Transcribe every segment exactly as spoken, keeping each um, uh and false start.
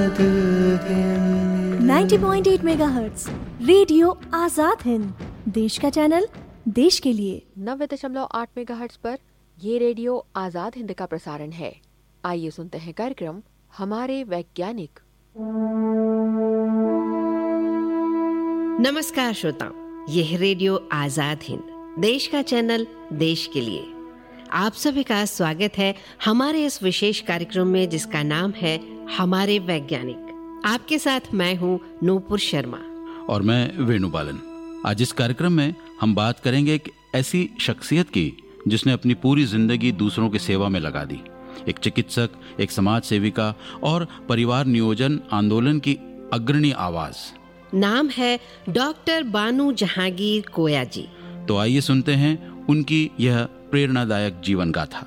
नब्बे पॉइंट आठ megahertz radio Azad Hind, देश का चैनल, देश के लिए। नब्बे दशमलव आठ मेगाहर्ट्ज पर ये रेडियो आजाद हिंद का प्रसारण है। आइए सुनते हैं कार्यक्रम हमारे वैज्ञानिक। नमस्कार श्रोताओ, यह रेडियो आजाद हिंद, देश का चैनल, देश के लिए। आप सभी का स्वागत है हमारे इस विशेष कार्यक्रम में जिसका नाम है हमारे वैज्ञानिक। आपके साथ मैं हूँ नूपुर शर्मा और मैं वेणुबालन। आज इस कार्यक्रम में हम बात करेंगे एक ऐसी शख्सियत की जिसने अपनी पूरी जिंदगी दूसरों की सेवा में लगा दी। एक चिकित्सक, एक समाज सेविका और परिवार नियोजन आंदोलन की अग्रणी आवाज। नाम है डॉक्टर बानू जहांगीर कोया जी। तो आइए सुनते हैं उनकी यह प्रेरणादायक जीवन गाथा।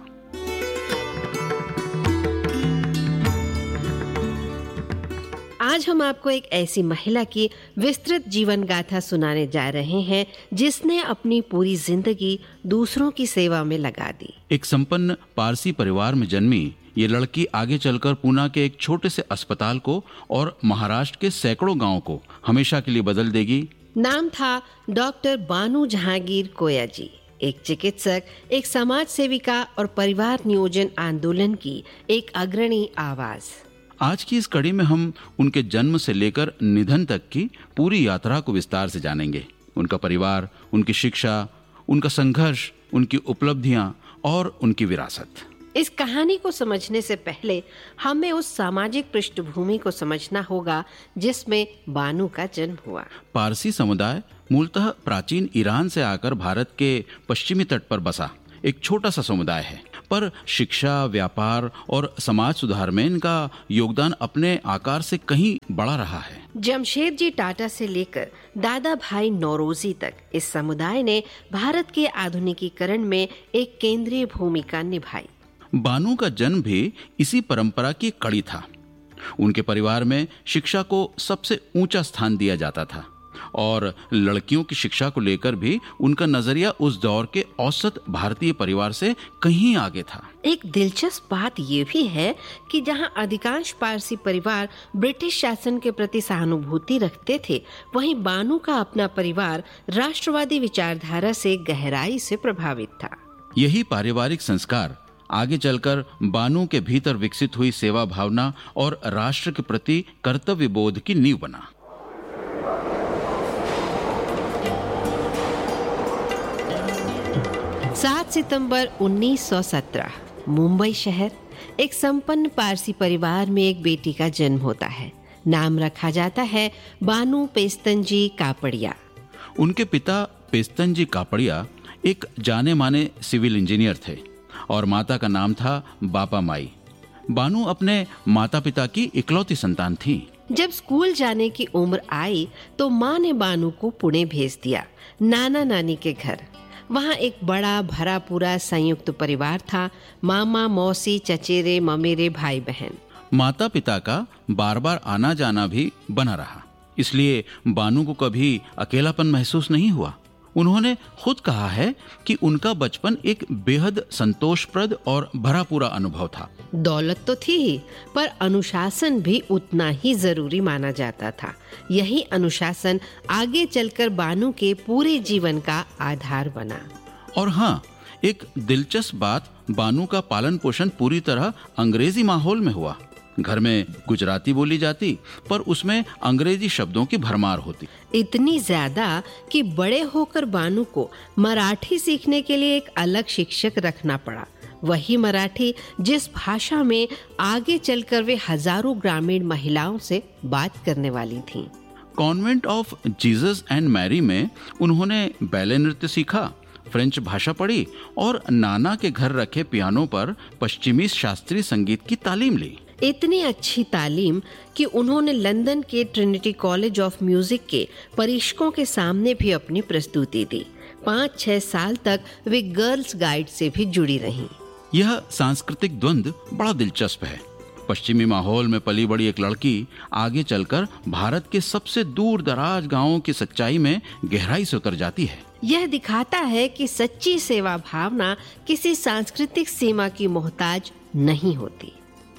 आज हम आपको एक ऐसी महिला की विस्तृत जीवन गाथा सुनाने जा रहे हैं जिसने अपनी पूरी जिंदगी दूसरों की सेवा में लगा दी। एक संपन्न पारसी परिवार में जन्मी ये लड़की आगे चलकर पूना के एक छोटे से अस्पताल को और महाराष्ट्र के सैकड़ों गांवों को हमेशा के लिए बदल देगी। नाम था डॉक्टर बानू जहांगीर कोया जी। एक चिकित्सक, एक समाज सेविका और परिवार नियोजन आंदोलन की एक अग्रणी आवाज। आज की इस कड़ी में हम उनके जन्म से लेकर निधन तक की पूरी यात्रा को विस्तार से जानेंगे। उनका परिवार, उनकी शिक्षा, उनका संघर्ष, उनकी उपलब्धियां और उनकी विरासत। इस कहानी को समझने से पहले हमें उस सामाजिक पृष्ठभूमि को समझना होगा जिसमें बानू का जन्म हुआ। पारसी समुदाय मूलतः प्राचीन ईरान से आकर भारत के पश्चिमी तट पर बसा एक छोटा सा समुदाय है, पर शिक्षा, व्यापार और समाज सुधार में इनका योगदान अपने आकार से कहीं बड़ा रहा है। जमशेदजी टाटा से लेकर दादा भाई नौरोजी तक इस समुदाय ने भारत के आधुनिकीकरण में एक केंद्रीय भूमिका निभाई। बानू का जन्म भी इसी परंपरा की कड़ी था। उनके परिवार में शिक्षा को सबसे ऊंचा स्थान दिया जाता था और लड़कियों की शिक्षा को लेकर भी उनका नजरिया उस दौर के औसत भारतीय परिवार से कहीं आगे था। एक दिलचस्प बात यह भी है कि जहां अधिकांश पारसी परिवार ब्रिटिश शासन के प्रति सहानुभूति रखते थे, वहीं बानू का अपना परिवार राष्ट्रवादी विचारधारा से गहराई से प्रभावित था। यही पारिवारिक संस्कार आगे चलकर बानू के भीतर विकसित हुई सेवा भावना और राष्ट्र के प्रति कर्तव्य बोध की नींव बना। सात सितंबर उन्नीस सौ सत्रह मुंबई शहर, एक संपन्न पारसी परिवार में एक बेटी का जन्म होता है। नाम रखा जाता है बानू पेस्तनजी कापड़िया। उनके पिता पेस्तनजी कापड़िया एक जाने माने सिविल इंजीनियर थे और माता का नाम था बापा माई। बानू अपने माता पिता की इकलौती संतान थी। जब स्कूल जाने की उम्र आई तो माँ ने बानू को पुणे भेज दिया, नाना नानी के घर। वहाँ एक बड़ा भरा पूरा संयुक्त परिवार था, मामा, मौसी, चचेरे, ममेरे, भाई बहन। माता पिता का बार बार आना जाना भी बना रहा, इसलिए बानू को कभी अकेलापन महसूस नहीं हुआ। उन्होंने खुद कहा है कि उनका बचपन एक बेहद संतोषप्रद और भरा पूरा अनुभव था। दौलत तो थी ही, पर अनुशासन भी उतना ही जरूरी माना जाता था। यही अनुशासन आगे चलकर बानू के पूरे जीवन का आधार बना। और हाँ, एक दिलचस्प बात, बानू का पालन पोषण पूरी तरह अंग्रेजी माहौल में हुआ। घर में गुजराती बोली जाती, पर उसमें अंग्रेजी शब्दों की भरमार होती। इतनी ज्यादा कि बड़े होकर बानू को मराठी सीखने के लिए एक अलग शिक्षक रखना पड़ा। वही मराठी जिस भाषा में आगे चलकर वे हजारों ग्रामीण महिलाओं से बात करने वाली थीं। Convent of Jesus and Mary में उन्होंने बैले नृत्य सीखा, फ्रेंच भाषा पढ़ी और नाना के घर रखे पियानो पर पश्चिमी शास्त्रीय संगीत की तालीम ली। इतनी अच्छी तालीम कि उन्होंने लंदन के ट्रिनिटी कॉलेज ऑफ म्यूजिक के परीक्षकों के सामने भी अपनी प्रस्तुति दी। पाँच छह साल तक वे गर्ल्स गाइड से भी जुड़ी रहीं। यह सांस्कृतिक द्वंद्व बड़ा दिलचस्प है। पश्चिमी माहौल में पली बड़ी एक लड़की आगे चलकर भारत के सबसे दूर दराज गांवों की सच्चाई में गहराई से उतर जाती है। यह दिखाता है कि सच्ची सेवा भावना किसी सांस्कृतिक सीमा की मोहताज नहीं होती।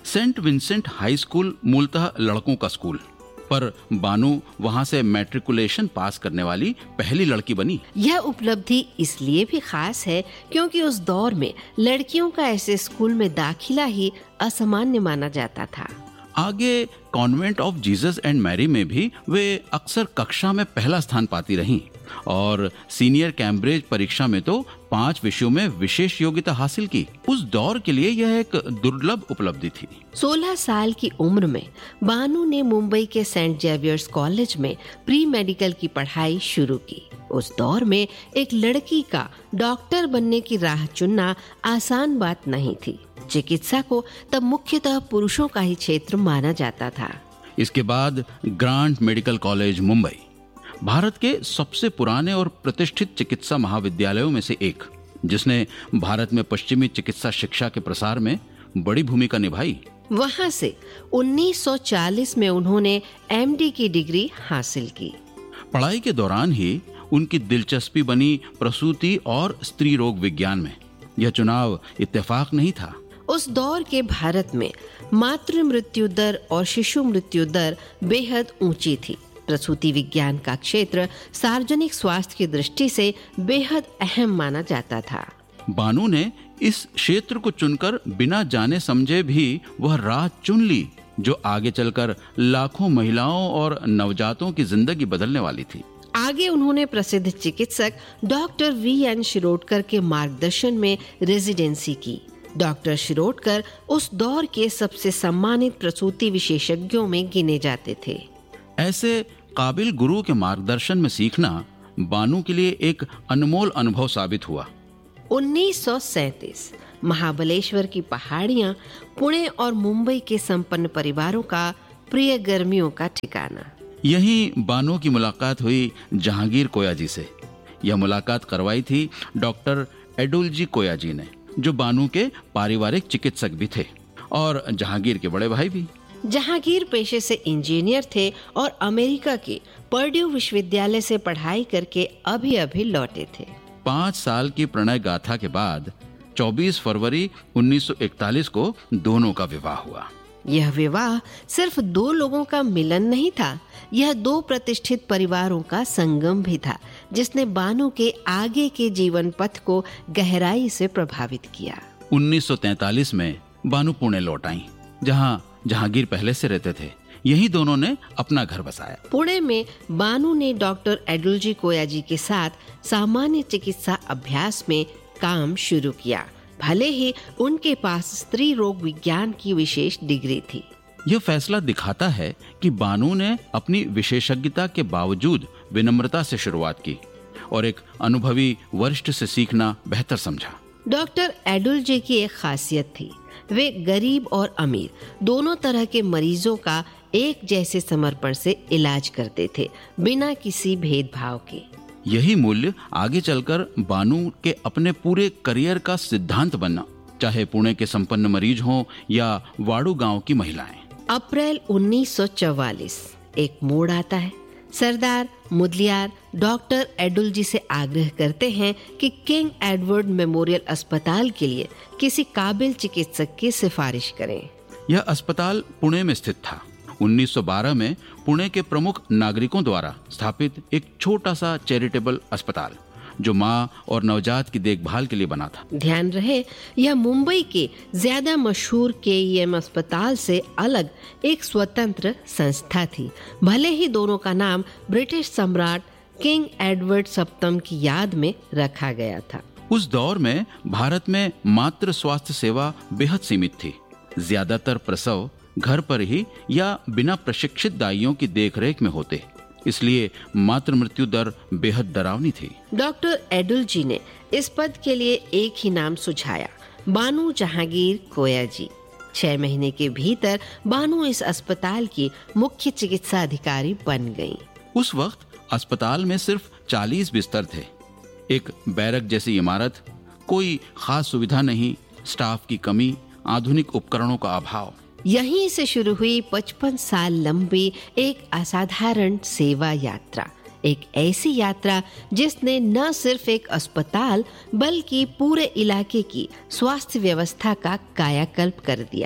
सेंट विंसेंट हाई स्कूल मूलतः लड़कों का स्कूल, पर बानू वहां से मैट्रिकुलेशन पास करने वाली पहली लड़की बनी। यह उपलब्धि इसलिए भी खास है क्योंकि उस दौर में लड़कियों का ऐसे स्कूल में दाखिला ही असामान्य माना जाता था। आगे convent of Jesus and Mary में भी वे अक्सर कक्षा में पहला स्थान पाती रहीं और सीनियर कैम्ब्रिज परीक्षा में तो पांच विषयों में विशेष योग्यता हासिल की। उस दौर के लिए यह एक दुर्लभ उपलब्धि थी। सोलह साल की उम्र में बानू ने मुंबई के सेंट जेवियर्स कॉलेज में प्री मेडिकल की पढ़ाई शुरू की। उस दौर में एक लड़की का डॉक्टर बनने की राह चुनना आसान बात नहीं थी। चिकित्सा को तब मुख्यतः पुरुषों का ही क्षेत्र माना जाता था। इसके बाद grant medical college Mumbai Bharat के सबसे पुराने और प्रतिष्ठित चिकित्सा महाविद्यालयों में से एक, जिसने भारत में पश्चिमी चिकित्सा शिक्षा के प्रसार में बड़ी भूमिका निभाई। वहां से उन्नीस सौ चालीस में उन्होंने एम डी की डिग्री हासिल की। पढ़ाई के दौरान ही उनकी दिलचस्पी बनी प्रसूति और स्त्री रोग विज्ञान में। यह चुनाव इत्तेफाक नहीं था। उस दौर के भारत में मातृ मृत्यु दर और शिशु मृत्यु दर बेहद ऊंची थी। प्रसूति विज्ञान का क्षेत्र सार्वजनिक स्वास्थ्य की दृष्टि से बेहद अहम माना जाता था। बानू ने इस क्षेत्र को चुनकर बिना जाने समझे भी वह राह चुन ली जो आगे चलकर लाखों महिलाओं और नवजातों की जिंदगी बदलने वाली थी। आगे उन्होंने प्रसिद्ध चिकित्सक डॉक्टर वी एन शिरोडकर के मार्गदर्शन में रेजिडेंसी की। डॉक्टर शिरोडकर उस दौर के सबसे सम्मानित प्रसूति विशेषज्ञों में गिने जाते थे। ऐसे काबिल गुरु के मार्गदर्शन में सीखना बानू के लिए एक अनमोल अनुभव साबित हुआ। उन्नीस सौ सैंतीस महाबलेश्वर की पहाड़ियां पुणे और मुंबई के संपन्न परिवारों का प्रिय गर्मियों का ठिकाना। यहीं बानू की मुलाकात हुई जहांगीर कोयाजी से। यह मुलाकात करवाई थी डॉक्टर एडुलजी कोयाजी ने, जो बानू के पारिवारिक चिकित्सक भी थे और जहांगीर के बड़े भाई भी। जहांगीर पेशे से इंजीनियर थे और अमेरिका के पर्ड्यू विश्वविद्यालय से पढ़ाई करके अभी अभी लौटे थे। पाँच साल की प्रणय गाथा के बाद चौबीस फरवरी उन्नीस सौ इकतालीस को दोनों का विवाह हुआ। यह विवाह सिर्फ दो लोगों का मिलन नहीं था, यह दो प्रतिष्ठित परिवारों का संगम भी था, जिसने बानू के आगे के जीवन पथ को गहराई से प्रभावित किया। उन्नीस सौ तैंतालीस में बानू पुणे लौट आई, जहां जहांगीर पहले से रहते थे। यही दोनों ने अपना घर बसाया। पुणे में बानू ने डॉक्टर एडुलजी कोयाजी के साथ सामान्य चिकित्सा अभ्यास में काम शुरू किया, भले ही उनके पास स्त्री रोग विज्ञान की विशेष डिग्री थी। यह फैसला दिखाता है कि बानू ने अपनी विशेषज्ञता के बावजूद विनम्रता से शुरुआत की और एक अनुभवी वरिष्ठ से सीखना बेहतर समझा। डॉक्टर एडुलजी की एक खासियत थी, वे गरीब और अमीर दोनों तरह के मरीजों का एक जैसे समर्पण से इलाज करते थे, बिना किसी भेदभाव के। यही मूल्य आगे चलकर बानू के अपने पूरे करियर का सिद्धांत बनना, चाहे पुणे के संपन्न मरीज हों या वाड़ू गांव की महिलाएं। अप्रैल उन्नीस सौ चौवालीस एक मोड़ आता है। सरदार मुदलियार डॉक्टर एडुलजी से आग्रह करते हैं कि किंग एडवर्ड मेमोरियल अस्पताल के लिए किसी काबिल चिकित्सक की सिफारिश करें। यह अस्पताल पुणे में स्थित था। उन्नीस सौ बारह में पुणे के प्रमुख नागरिकों द्वारा स्थापित एक छोटा सा चैरिटेबल अस्पताल, जो माँ और नवजात की देखभाल के लिए बना था। ध्यान रहे, यह मुंबई के ज्यादा मशहूर के ई एम अस्पताल से अलग एक स्वतंत्र संस्था थी, भले ही दोनों का नाम ब्रिटिश सम्राट किंग एडवर्ड सप्तम की याद में रखा गया था। उस दौर में भारत में मातृ स्वास्थ्य सेवा बेहद सीमित थी। ज्यादातर प्रसव घर पर ही या बिना प्रशिक्षित दाइयों की देखरेख में होते, इसलिए मातृ मृत्यु दर बेहद डरावनी थी। डॉक्टर एडुलजी ने इस पद के लिए एक ही नाम सुझाया, बानू जहांगीर कोयाजी। छह महीने के भीतर बानू इस अस्पताल की मुख्य चिकित्सा अधिकारी बन गईं। उस वक्त अस्पताल में सिर्फ चालीस बिस्तर थे, एक बैरक जैसी इमारत, कोई खास सुविधा नहीं, स्टाफ की कमी, आधुनिक उपकरणों का अभाव। यहीं से शुरू हुई पचपन साल लंबी एक असाधारण सेवा यात्रा, एक ऐसी यात्रा जिसने न सिर्फ एक अस्पताल बल्कि पूरे इलाके की स्वास्थ्य व्यवस्था का कायाकल्प कर दिया।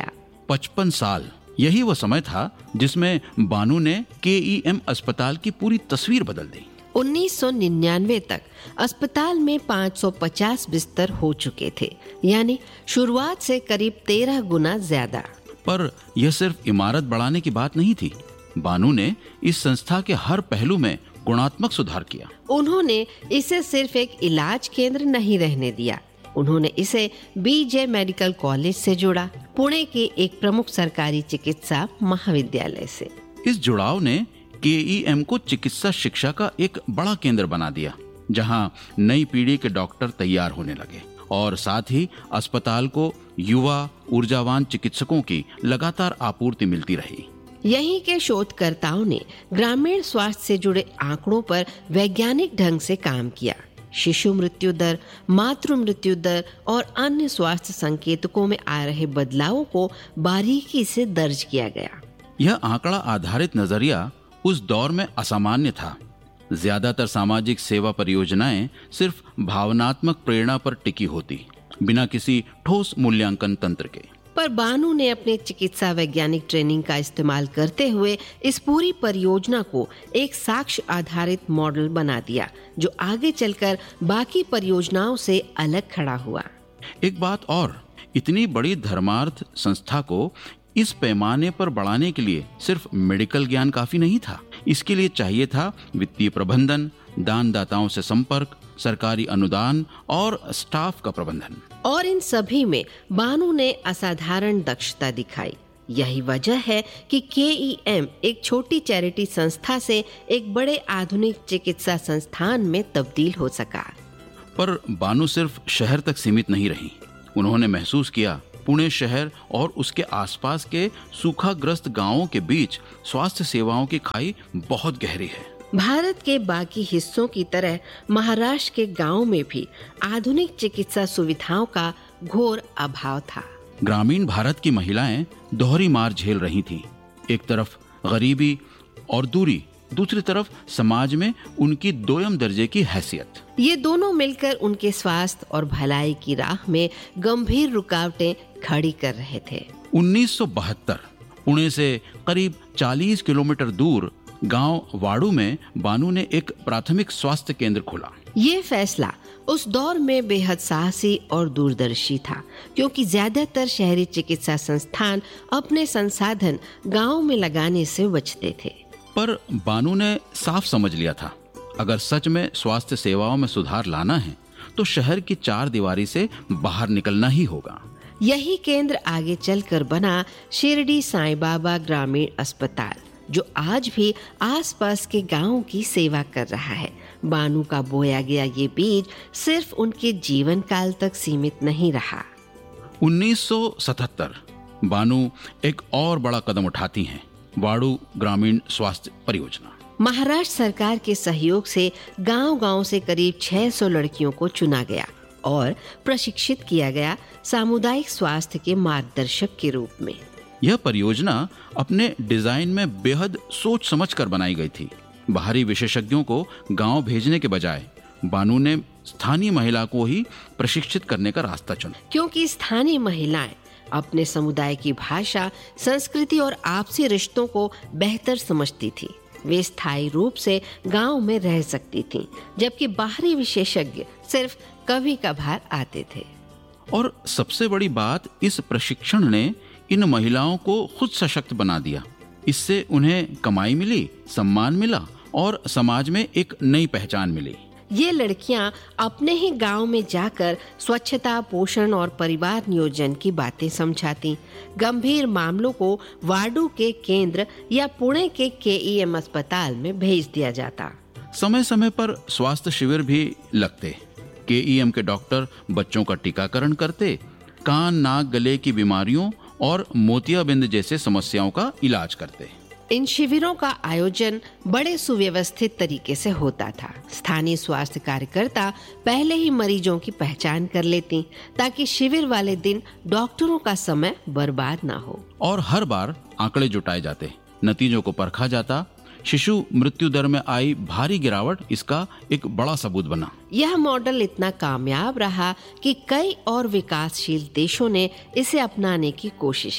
पचपन साल, यही वो समय था जिसमें बानू ने के ई एम अस्पताल की पूरी तस्वीर बदल दी। उन्नीस सौ निन्यानवे तक अस्पताल में पाँच सौ पचास बिस्तर हो चुके थे, यानी शुरुआत से करीब तेरह गुना ज्यादा। पर यह सिर्फ इमारत बढ़ाने की बात नहीं थी। बानू ने इस संस्था के हर पहलू में गुणात्मक सुधार किया। उन्होंने इसे सिर्फ एक इलाज केंद्र नहीं रहने दिया, उन्होंने इसे बीजे मेडिकल कॉलेज से जोड़ा, पुणे के एक प्रमुख सरकारी चिकित्सा महाविद्यालय से। इस जुड़ाव ने के ई एम को चिकित्सा शिक्षा का एक बड़ा केंद्र बना दिया, जहां नई पीढ़ी के डॉक्टर तैयार होने लगे और साथ ही अस्पताल को युवा ऊर्जावान चिकित्सकों की लगातार आपूर्ति मिलती रही। यहीं के शोधकर्ताओं ने ग्रामीण स्वास्थ्य से जुड़े आंकड़ों पर वैज्ञानिक ढंग से काम किया। शिशु मृत्यु दर, मातृ मृत्यु दर और अन्य स्वास्थ्य संकेतकों में आ रहे बदलावों को बारीकी से दर्ज किया गया। यह आंकड़ा आधारित नजरिया उस दौर में असामान्य था। ज्यादातर सामाजिक सेवा परियोजनाएं सिर्फ भावनात्मक प्रेरणा पर टिकी होती, बिना किसी ठोस मूल्यांकन तंत्र के। पर बानू ने अपने चिकित्सा वैज्ञानिक ट्रेनिंग का इस्तेमाल करते हुए इस पूरी परियोजना को एक साक्ष्य आधारित मॉडल बना दिया, जो आगे चलकर बाकी परियोजनाओं से अलग खड़ा हुआ। एक बात और, इतनी बड़ी धर्मार्थ संस्था को इस पैमाने पर बढ़ाने के लिए सिर्फ मेडिकल ज्ञान काफी नहीं था। इसके लिए चाहिए था वित्तीय प्रबंधन, दानदाताओं से संपर्क, सरकारी अनुदान और स्टाफ का प्रबंधन। और इन सभी में बानू ने असाधारण दक्षता दिखाई। यही वजह है कि के ई एम एक छोटी चैरिटी संस्था से एक बड़े आधुनिक चिकित्सा संस्थान में तब्दील हो सका। पर बानू सिर्फ शहर तक सीमित नहीं रही। उन्होंने महसूस किया पुणे शहर और उसके आसपास के सूखाग्रस्त गांवों के बीच स्वास्थ्य सेवाओं की खाई बहुत गहरी है। भारत के बाकी हिस्सों की तरह महाराष्ट्र के गांवों में भी आधुनिक चिकित्सा सुविधाओं का घोर अभाव था। ग्रामीण भारत की महिलाएं दोहरी मार झेल रही थीं। एक तरफ गरीबी और दूरी, दूसरी तरफ समाज में उनकी दोयम दर्जे की हैसियत। ये दोनों मिलकर उनके स्वास्थ्य और भलाई की राह में गंभीर रुकावटें खड़ी कर रहे थे। उन्नीस सौ बहत्तर पुणे से करीब चालीस किलोमीटर दूर गांव वाड़ू में बानू ने एक प्राथमिक स्वास्थ्य केंद्र खोला। ये फैसला उस दौर में बेहद साहसी और दूरदर्शी था, क्योंकि ज्यादातर शहरी चिकित्सा संस्थान अपने संसाधन गांव में लगाने से बचते थे। पर बानू ने साफ समझ लिया था, अगर सच में स्वास्थ्य सेवाओं में सुधार लाना है तो शहर की चार दीवारी से बाहर निकलना ही होगा। यही केंद्र आगे चलकर बना शिरडी साईं बाबा ग्रामीण अस्पताल, जो आज भी आसपास के गांवों की सेवा कर रहा है। बानू का बोया गया ये बीज सिर्फ उनके जीवन काल तक सीमित नहीं रहा। उन्नीस सौ सतहत्तर बानू एक और बड़ा कदम उठाती हैं, वाड़ू ग्रामीण स्वास्थ्य परियोजना। महाराष्ट्र सरकार के सहयोग से गांव-गांव से करीब छह सौ लड़कियों को चुना गया और प्रशिक्षित किया गया सामुदायिक स्वास्थ्य के मार्गदर्शक के रूप में। यह परियोजना अपने डिजाइन में बेहद सोच समझ कर बनाई गई थी। बाहरी विशेषज्ञों को गांव भेजने के बजाय बानू ने स्थानीय महिला को ही प्रशिक्षित करने का रास्ता चुना, क्योंकि स्थानीय महिलाएं अपने समुदाय की भाषा, संस्कृति और आपसी रिश्तों को बेहतर समझती थी। वे स्थायी रूप से गांव में रह सकती थीं, जबकि बाहरी विशेषज्ञ सिर्फ कभी कभार आते थे। और सबसे बड़ी बात, इस प्रशिक्षण ने इन महिलाओं को खुद सशक्त बना दिया। इससे उन्हें कमाई मिली, सम्मान मिला और समाज में एक नई पहचान मिली। ये लड़कियां अपने ही गांव में जाकर स्वच्छता, पोषण और परिवार नियोजन की बातें समझाती। गंभीर मामलों को वाड़ू के केंद्र या पुणे के के ई एम अस्पताल में भेज दिया जाता। समय समय पर स्वास्थ्य शिविर भी लगते। के ई एम के डॉक्टर बच्चों का टीकाकरण करते, कान, नाक, गले की बीमारियों और मोतियाबिंद जैसे समस्याओं का इलाज करते। इन शिविरों का आयोजन बड़े सुव्यवस्थित तरीके से होता था। स्थानीय स्वास्थ्य कार्यकर्ता पहले ही मरीजों की पहचान कर लेती, ताकि शिविर वाले दिन डॉक्टरों का समय बर्बाद ना हो। और हर बार आंकड़े जुटाए जाते, नतीजों को परखा जाता। शिशु मृत्यु दर में आई भारी गिरावट इसका एक बड़ा सबूत बना। यह मॉडल इतना कामयाब रहा कि कई और विकासशील देशों ने इसे अपनाने की कोशिश की।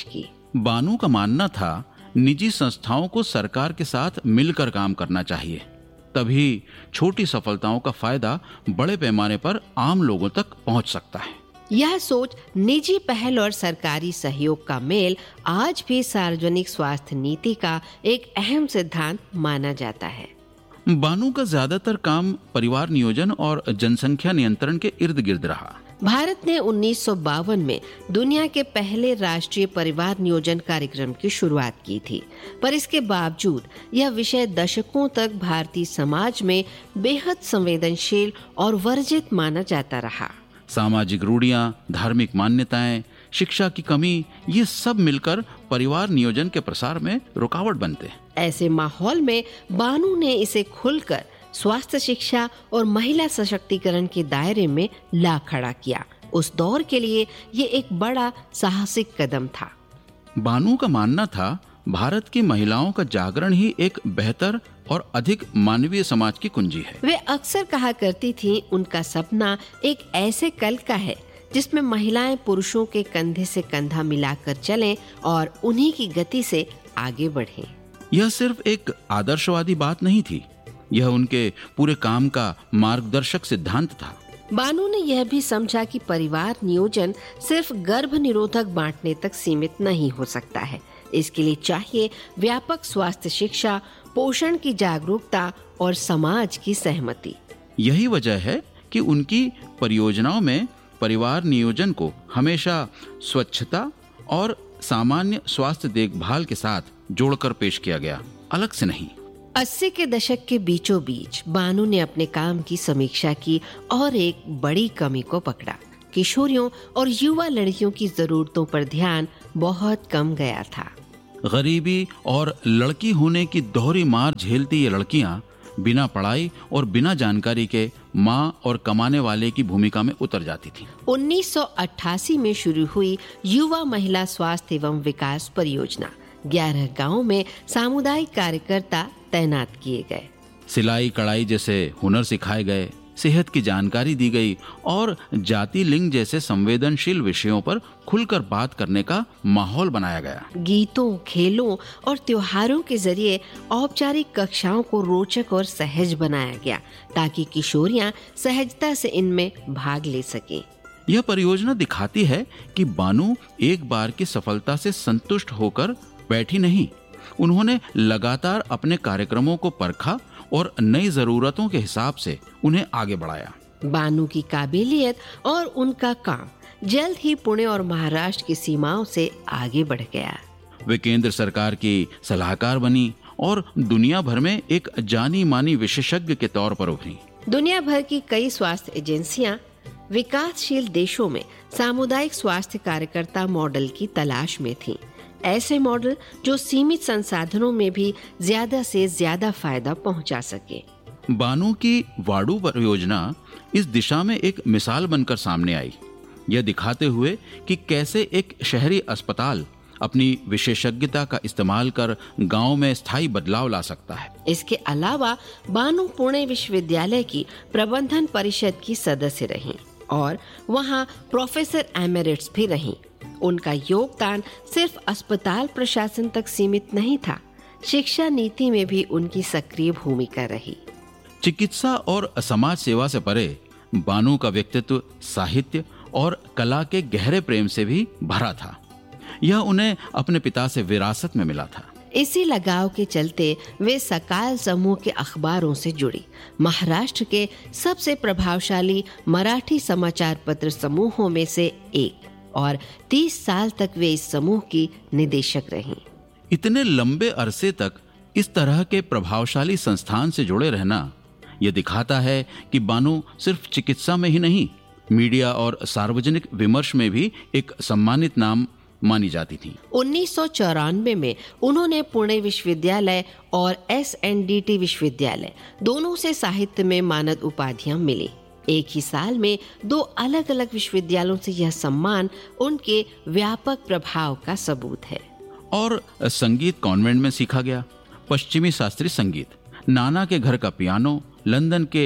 बानू का मानना था निजी संस्थाओं को सरकार के साथ मिलकर काम करना चाहिए, तभी छोटी सफलताओं का फायदा बड़े पैमाने पर आम लोगों तक पहुंच सकता है। यह सोच निजी पहल और सरकारी सहयोग का मेल आज भी सार्वजनिक स्वास्थ्य नीति का एक अहम सिद्धांत माना जाता है। बानू का ज्यादातर काम परिवार नियोजन और जनसंख्या नियंत्रण के इर्द गिर्द रहा। भारत ने उन्नीस सौ बावन में दुनिया के पहले राष्ट्रीय परिवार नियोजन कार्यक्रम की शुरुआत की थी, पर इसके बावजूद यह विषय दशकों तक भारतीय समाज में बेहद संवेदनशील और वर्जित माना जाता रहा। सामाजिक रूढ़ियां, धार्मिक मान्यताएं, शिक्षा की कमी, ये सब मिलकर परिवार नियोजन के प्रसार में रुकावट बनते। ऐसे माहौल में बानू ने इसे खुलकर स्वास्थ्य शिक्षा और महिला सशक्तिकरण के दायरे में ला खड़ा किया। उस दौर के लिए ये एक बड़ा साहसिक कदम था। बानू का मानना था भारत की महिलाओं का जागरण ही एक बेहतर और अधिक मानवीय समाज की कुंजी है। वे अक्सर कहा करती थीं, उनका सपना एक ऐसे कल का है जिसमें महिलाएं पुरुषों के कंधे से कंधा मिलाकर चलें और उन्हीं की गति से आगे बढ़ें। यह सिर्फ एक आदर्शवादी बात नहीं थी, यह उनके पूरे काम का मार्गदर्शक सिद्धांत था। बानू ने यह भी समझा कि परिवार नियोजन सिर्फ गर्भ निरोधक बांटने तक सीमित नहीं हो सकता है। इसके लिए चाहिए व्यापक स्वास्थ्य शिक्षा, पोषण की जागरूकता और समाज की सहमति। यही वजह है कि उनकी परियोजनाओं में परिवार नियोजन को हमेशा स्वच्छता और सामान्य स्वास्थ्य देखभाल के साथ जोड़कर पेश किया गया, अलग से नहीं। अस्सी के दशक के बीचों बीच बानू ने अपने काम की समीक्षा की और एक बड़ी कमी को पकड़ा। किशोरियों और युवा लड़कियों की जरूरतों पर ध्यान बहुत कम गया था। गरीबी और लड़की होने की दोहरी मार झेलती ये लड़कियां बिना पढ़ाई और बिना जानकारी के माँ और कमाने वाले की भूमिका में उतर जाती थी। उन्नीस सौ अट्ठासी में शुरू हुई युवा महिला स्वास्थ्य एवं विकास परियोजना। ग्यारह गांवों में सामुदायिक कार्यकर्ता तैनात किए गए। सिलाई कढ़ाई जैसे हुनर सिखाए गए, सेहत की जानकारी दी गई और जाति लिंग जैसे संवेदनशील विषयों पर खुलकर बात करने का माहौल बनाया गया। गीतों, खेलों और त्योहारों के जरिए औपचारिक कक्षाओं को रोचक और सहज बनाया गया ताकि किशोरियां सहजता से इनमें भाग ले सकें। यह परियोजना दिखाती है कि बानू एक बार की सफलता से संतुष्ट होकर बैठी नहीं, उन्होंने लगातार अपने कार्यक्रमों को परखा और नई जरूरतों के हिसाब से उन्हें आगे बढ़ाया। बानू की काबिलियत और उनका काम जल्द ही पुणे और महाराष्ट्र की सीमाओं से आगे बढ़ गया। वे केंद्र सरकार की सलाहकार बनी और दुनिया भर में एक जानी मानी विशेषज्ञ के तौर पर उभरी। दुनिया भर की कई स्वास्थ्य एजेंसियां विकासशील देशों में सामुदायिक स्वास्थ्य कार्यकर्ता मॉडल की तलाश में थीं। ऐसे मॉडल जो सीमित संसाधनों में भी ज्यादा से ज्यादा फायदा पहुंचा सके। बानू की वाडू परियोजना इस दिशा में एक मिसाल बनकर सामने आई, यह दिखाते हुए कि कैसे एक शहरी अस्पताल अपनी विशेषज्ञता का इस्तेमाल कर गांव में स्थायी बदलाव ला सकता है। इसके अलावा बानू पुणे विश्वविद्यालय की प्रबंधन परिषद की सदस्य रहीं और वहां प्रोफेसर एमेरिट्स भी रहीं। उनका योगदान सिर्फ अस्पताल प्रशासन तक सीमित नहीं था, शिक्षा नीति में भी उनकी सक्रिय भूमिका रही। चिकित्सा और समाज सेवा से परे बानू का व्यक्तित्व साहित्य और कला के गहरे प्रेम से भी भरा था। यह उन्हें अपने पिता से विरासत में मिला था। इसी लगाव के चलते वे सकाल समूह के अखबारों से जुड़ी। महाराष्ट्र के सबसे प्रभावशाली मराठी समाचार पत्र समूहों में से एक और तीस साल तक वे इस समूह की निदेशक रहीं। इतने लंबे अरसे तक इस तरह के प्रभावशाली संस्थान से जुड़े रहना यह दिखाता है कि बानू सिर्फ चिकित्सा में ही नहीं, मीडिया और सार्वजनिक विमर्श में भी एक सम्मानित नाम मानी जाती थी। उन्नीस सौ चौरानवे में उन्होंने पुणे विश्वविद्यालय और एस एन डी टी विश्वविद्यालय दोनों से साहित्य में मानद उपाधियां मिली। एक ही साल में दो अलग अलग विश्वविद्यालयों से यह सम्मान उनके व्यापक प्रभाव का सबूत है। और संगीत कॉन्वेंट में सीखा गया, पश्चिमी शास्त्रीय संगीत, नाना के घर का पियानो, लंदन के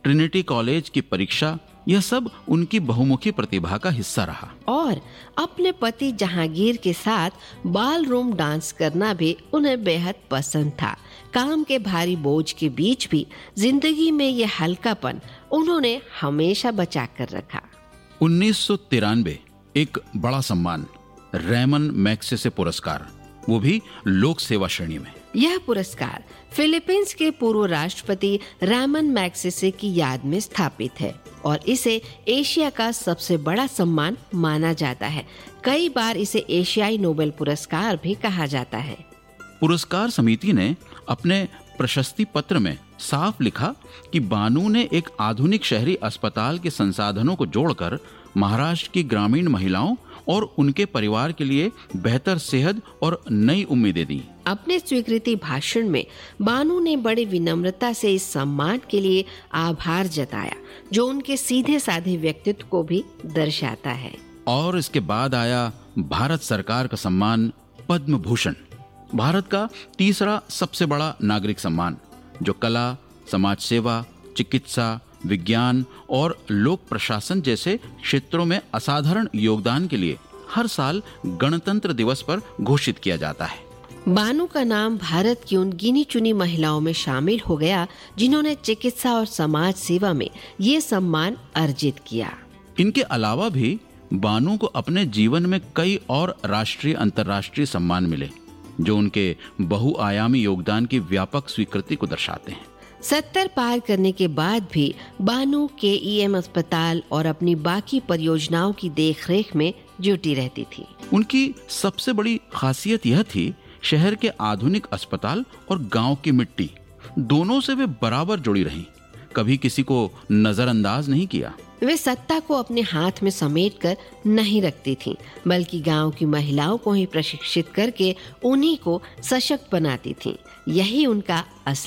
ट्रिनिटी कॉलेज की परीक्षा, यह सब उनकी बहुमुखी प्रतिभा का हिस्सा रहा। और अपने पति जहांगीर के साथ बाल रूम डांस करना भी उन्हें बेहद पसंद था। काम के भारी बोझ के बीच भी जिंदगी में ये हल्कापन उन्होंने हमेशा बचा कर रखा। उन्नीस सौ तिरानवे एक बड़ा सम्मान, रेमन मैग्सेसे पुरस्कार, वो भी लोक सेवा श्रेणी में। यह पुरस्कार फिलीपींस के पूर्व राष्ट्रपति रेमन मैग्सेसे की याद में स्थापित है और इसे एशिया का सबसे बड़ा सम्मान माना जाता है। कई बार इसे एशियाई नोबेल पुरस्कार भी कहा जाता है। पुरस्कार समिति ने अपने प्रशस्ति पत्र में साफ लिखा कि बानू ने एक आधुनिक शहरी अस्पताल के संसाधनों को जोड़कर महाराष्ट्र की ग्रामीण महिलाओं और उनके परिवार के लिए बेहतर सेहत और नई उम्मीदें दी। अपने स्वीकृति भाषण में बानू ने बड़ी विनम्रता से इस सम्मान के लिए आभार जताया, जो उनके सीधे साधे व्यक्तित्व को भी दर्शाता है। और इसके बाद आया भारत सरकार का सम्मान पद्म भूषण, भारत का तीसरा सबसे बड़ा नागरिक सम्मान, जो कला, समाज सेवा, चिकित्सा, विज्ञान और लोक प्रशासन जैसे क्षेत्रों में असाधारण योगदान के लिए हर साल गणतंत्र दिवस पर घोषित किया जाता है। बानू का नाम भारत की उन गिनी चुनी महिलाओं में शामिल हो गया जिन्होंने चिकित्सा और समाज सेवा में ये सम्मान अर्जित किया। इनके अलावा भी बानू को अपने जीवन में कई और राष्ट्रीय अंतर्राष्ट्रीय सम्मान मिले, जो उनके बहुआयामी योगदान की व्यापक स्वीकृति को दर्शाते हैं। सत्तर पार करने के बाद भी बानू के ई एम अस्पताल और अपनी बाकी परियोजनाओं की देखरेख में जुटी रहती थी। उनकी सबसे बड़ी खासियत यह थी, शहर के आधुनिक अस्पताल और गांव की मिट्टी दोनों से वे बराबर जुड़ी रहीं, कभी किसी को नजरअंदाज नहीं किया। वे सत्ता को अपने हाथ में समेट कर नहीं रखती थीं, बल्कि गांव की महिलाओं को ही प्रशिक्षित करके उन्हीं को सशक्त बनाती थीं। यही उनका असली